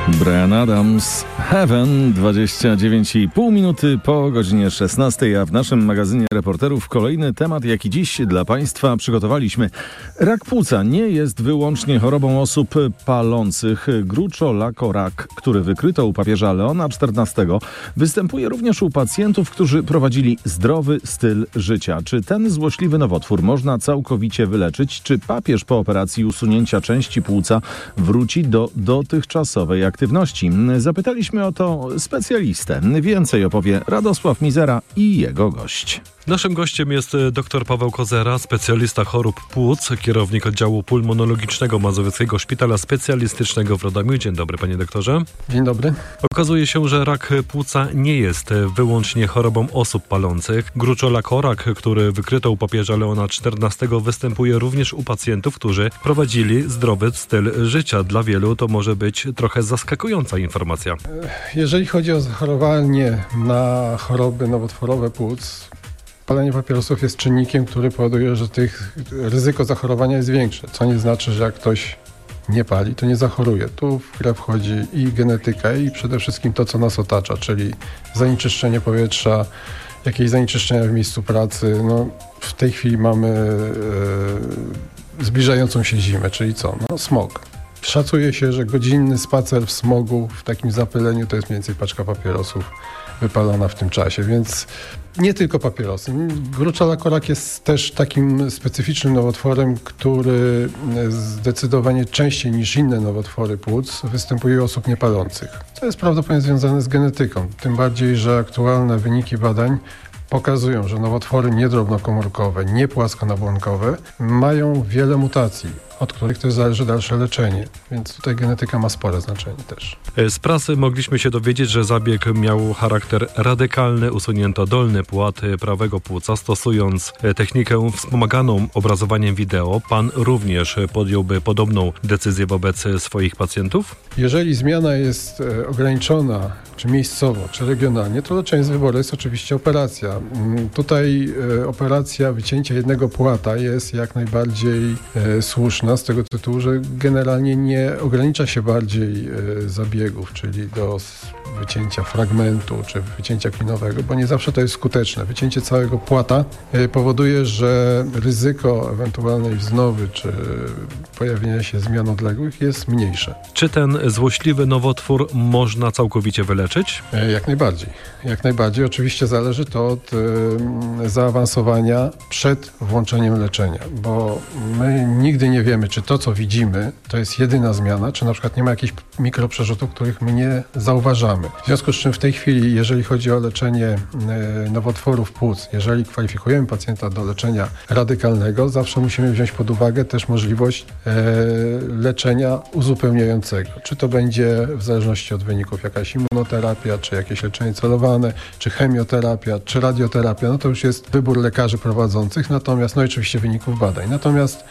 Bryan Adams, Heaven, 29,5 minuty po godzinie 16, a w naszym magazynie reporterów kolejny temat, jaki dziś dla Państwa przygotowaliśmy. Rak płuca nie jest wyłącznie chorobą osób palących. Gruczołakorak, który wykryto u papieża Leona XIV, występuje również u pacjentów, którzy prowadzili zdrowy styl życia. Czy ten złośliwy nowotwór można całkowicie wyleczyć? Czy papież po operacji usunięcia części płuca wróci do dotychczasowej aktywności? Zapytaliśmy o to specjalistę. Więcej opowie Radosław Mizera i jego gość. Naszym gościem jest dr Paweł Kozera, specjalista chorób płuc, kierownik oddziału pulmonologicznego Mazowieckiego Szpitala Specjalistycznego w Radomiu. Dzień dobry, panie doktorze. Dzień dobry. Okazuje się, że rak płuca nie jest wyłącznie chorobą osób palących. Gruczołakorak, który wykryto u papieża Leona XIV, występuje również u pacjentów, którzy prowadzili zdrowy styl życia. Dla wielu to może być trochę zaskakująca informacja. Jeżeli chodzi o zachorowanie na choroby nowotworowe płuc, palenie papierosów jest czynnikiem, który powoduje, że ryzyko zachorowania jest większe, co nie znaczy, że jak ktoś nie pali, to nie zachoruje. Tu w grę wchodzi i genetyka, i przede wszystkim to, co nas otacza, czyli zanieczyszczenie powietrza, jakieś zanieczyszczenia w miejscu pracy. W tej chwili mamy zbliżającą się zimę, czyli co? Smog. Szacuje się, że godzinny spacer w smogu, w takim zapyleniu, to jest mniej więcej paczka papierosów wypalona w tym czasie, więc nie tylko papierosy. Gruczołakorak jest też takim specyficznym nowotworem, który zdecydowanie częściej niż inne nowotwory płuc występuje u osób niepalących, co jest prawdopodobnie związane z genetyką. Tym bardziej, że aktualne wyniki badań pokazują, że nowotwory niedrobnokomórkowe, niepłaskonabłonkowe mają wiele mutacji, od których też zależy dalsze leczenie. Więc tutaj genetyka ma spore znaczenie też. Z prasy mogliśmy się dowiedzieć, że zabieg miał charakter radykalny. Usunięto dolny płat prawego płuca, stosując technikę wspomaganą obrazowaniem wideo. Pan również podjąłby podobną decyzję wobec swoich pacjentów? Jeżeli zmiana jest ograniczona, czy miejscowo, czy regionalnie, to leczenie z wyboru jest oczywiście operacja. Tutaj operacja wycięcia jednego płata jest jak najbardziej słuszna z tego tytułu, że generalnie nie ogranicza się bardziej zabiegów, czyli do wycięcia fragmentu, czy wycięcia klinowego, bo nie zawsze to jest skuteczne. Wycięcie całego płata powoduje, że ryzyko ewentualnej wznowy, czy pojawienia się zmian odległych jest mniejsze. Czy ten złośliwy nowotwór można całkowicie wyleczyć? Jak najbardziej. Jak najbardziej. Oczywiście zależy to od zaawansowania przed włączeniem leczenia, bo my nigdy nie wiemy, czy to, co widzimy, to jest jedyna zmiana, czy na przykład nie ma jakichś mikroprzerzutów, których my nie zauważamy. W związku z czym w tej chwili, jeżeli chodzi o leczenie nowotworów płuc, jeżeli kwalifikujemy pacjenta do leczenia radykalnego, zawsze musimy wziąć pod uwagę też możliwość leczenia uzupełniającego. Czy to będzie w zależności od wyników jakaś immunoterapia, czy jakieś leczenie celowane, czy chemioterapia, czy radioterapia, to już jest wybór lekarzy prowadzących, natomiast, i oczywiście wyników badań. Natomiast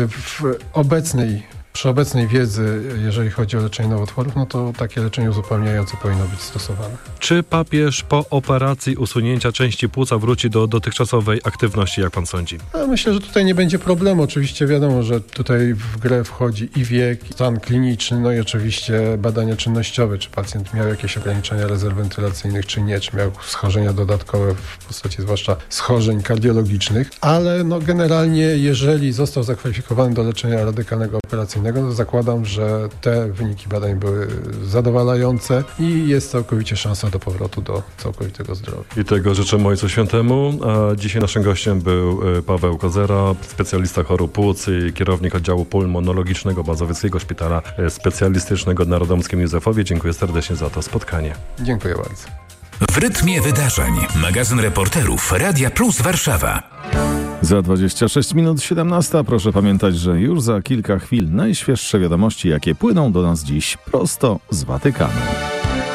przy obecnej wiedzy, jeżeli chodzi o leczenie nowotworów, to takie leczenie uzupełniające powinno być stosowane. Czy papież po operacji usunięcia części płuca wróci do dotychczasowej aktywności, jak pan sądzi? Myślę, że tutaj nie będzie problemu. Oczywiście wiadomo, że tutaj w grę wchodzi i wiek, i stan kliniczny, i oczywiście badania czynnościowe, czy pacjent miał jakieś ograniczenia rezerw wentylacyjnych, czy nie, czy miał schorzenia dodatkowe w postaci zwłaszcza schorzeń kardiologicznych, ale generalnie jeżeli został zakwalifikowany do leczenia radykalnego operacyjnego, to zakładam, że te wyniki badań były zadowalające i jest całkowicie szansa do powrotu do całkowitego zdrowia. I tego życzę Ojcu Świętemu. A dzisiaj naszym gościem był Paweł Kozera, specjalista chorób płuc i kierownik oddziału pulmonologicznego Mazowieckiego Szpitala Specjalistycznego na Radomskim Józefowie. Dziękuję serdecznie za to spotkanie. Dziękuję bardzo. W rytmie wydarzeń. Magazyn reporterów Radia Plus Warszawa. Za 26 minut 17. Proszę pamiętać, że już za kilka chwil najświeższe wiadomości, jakie płyną do nas dziś prosto z Watykanu.